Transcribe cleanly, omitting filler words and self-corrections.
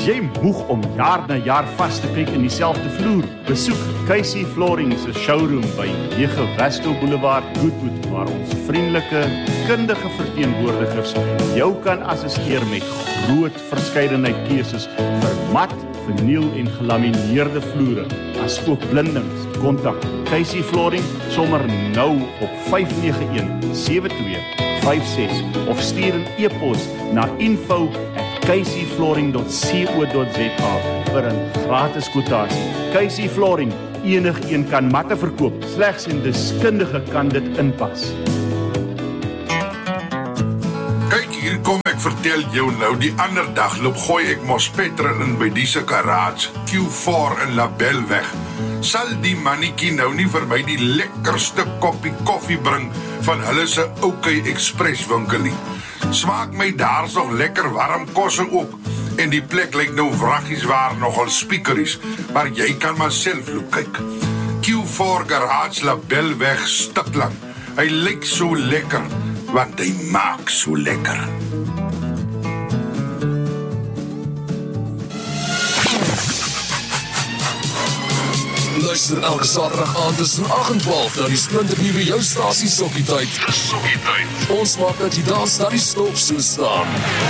jy moeg om jaar na jaar vas te kyk in dieselfde vloer? Besoek Casey Flooring se showroom by 9 Westel Boulevard, Goodwood, waar ons vriendelike, kundige verteenwoordigers jou kan assisteer met groot verskeidenheid keuses vir mat, verniel en gelamineerde vloere, as ook blindings. Kontak Casey Flooring sommer nou op 591-7256 of stuur 'n e-pos na info@caseyflooring.co.za vir 'n gratis kwotasie. Casey Flooring, enigeen kan matte verkoop, slegs 'n deskundige kan dit inpas. Kyk, hier kom ek vertel jou nou, die ander dag loop gooi ek mos petrol in by die garage, Q4 in Labelweg. Sal die mannetjie nou nie vir my die lekkerste koppie koffie bring van hulle se OK Express winkel nie? Smaak my daar's nog lekker warm kosse ook, en die plek lyk nou wraggies waar nogal spiekeries, maar jy kan maar self loop kyk. Q4 Garage Labelweg Stikland. Hy lyk so lekker, want hy maak so lekker. Luister elke Saterdag aand tussen 8 en 12 na die splinternuwe jou stasie Sokkie Tyd. Ons maak dat jy dans na die stop so staan.